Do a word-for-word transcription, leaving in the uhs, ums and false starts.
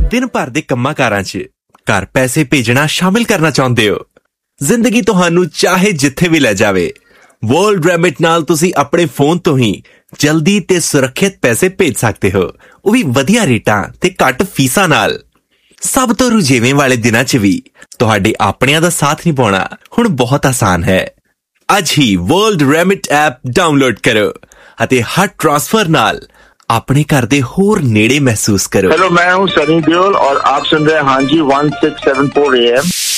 ਦਿਨ ਭਰ ਦੇ ਕੰਮਾਂ ਕਾਰਾਂ 'ਚ ਘਰ ਪੈਸੇ ਭੇਜਣਾ ਸ਼ਾਮਿਲ ਕਰਨਾ ਚਾਹੁੰਦੇ ਹੋ? ਜ਼ਿੰਦਗੀ ਤੁਹਾਨੂੰ ਚਾਹੇ ਜਿੱਥੇ ਵੀ ਲੈ ਜਾਵੇ, ਵਰਲਡ ਰੈਮਿਟ ਨਾਲ ਤੁਸੀਂ ਆਪਣੇ ਫੋਨ ਤੋਂ ਹੀ ਜਲਦੀ ਤੇ ਸੁਰੱਖਿਅਤ ਪੈਸੇ ਭੇਜ ਸਕਦੇ ਹੋ, ਉਹ ਵੀ ਵਧੀਆ ਰੇਟਾਂ ਤੇ ਘੱਟ ਫੀਸਾਂ ਨਾਲ। ਸਭ ਤੋਂ ਰੁਝੇਵੇਂ ਵਾਲੇ ਦਿਨਾਂ 'ਚ ਵੀ ਤੁਹਾਡੇ ਆਪਣਿਆਂ ਦਾ ਸਾਥ ਨਿਭਾਉਣਾ ਹੁਣ ਬਹੁਤ ਆਸਾਨ ਹੈ। ਅੱਜ ਹੀ ਵਰਲਡ ਰੈਮਿਟ ਐਪ ਡਾਊਨਲੋਡ ਕਰੋ ਅਤੇ ਹਰ ट्रांसफर ਨਾਲ अपने घर दे होर नेड़े महसूस करो। हेलो, मैं हूँ सनी देओल और आप सुन रहे हैं हाँ जी one six seven four A M.